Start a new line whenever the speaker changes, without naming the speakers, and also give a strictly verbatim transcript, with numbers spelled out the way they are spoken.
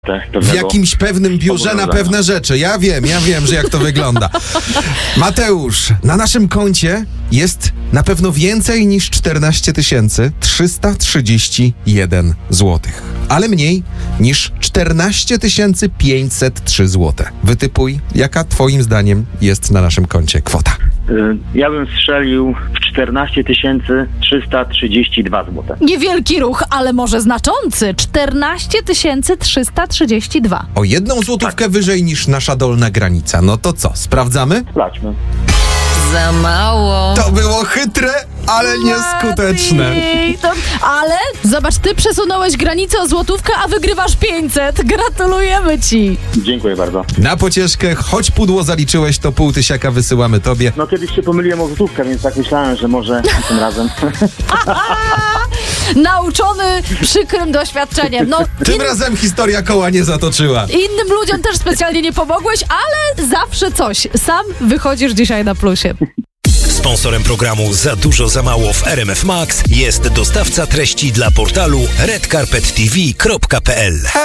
W jakimś pewnym biurze na pewne rzeczy. Ja wiem, ja wiem, że jak to wygląda. Mateusz, na naszym koncie jest na pewno więcej niż czternaście tysięcy trzysta trzydzieści jeden złotych, ale mniej niż czternaście tysięcy pięćset trzy złote. Wytypuj, jaka twoim zdaniem jest na naszym koncie kwota.
Ja bym strzelił w czternaście tysięcy trzysta trzydzieści dwa złote.
Niewielki ruch, ale może znaczący. czternaście tysięcy trzysta trzydzieści dwa.
O jedną złotówkę tak. wyżej niż nasza dolna granica. No to co, sprawdzamy?
Sprawdźmy.
Za mało.
To było chytre, ale nieskuteczne.
To, ale zobacz, ty przesunąłeś granicę o złotówkę, a wygrywasz pięćset. Gratulujemy ci.
Dziękuję bardzo.
Na pocieszkę, choć pudło zaliczyłeś, to pół tysiaka wysyłamy tobie.
No kiedyś się pomyliłem o złotówkę, więc tak myślałem, że może tym razem.
Nauczony przykrym doświadczeniem. No,
tym
in...
razem historia koła nie zatoczyła.
Innym ludziom też specjalnie nie pomogłeś, ale zawsze coś. Sam wychodzisz dzisiaj na plusie.
Sponsorem programu Za dużo, za mało w R M F Max jest dostawca treści dla portalu red carpet t v kropka p l.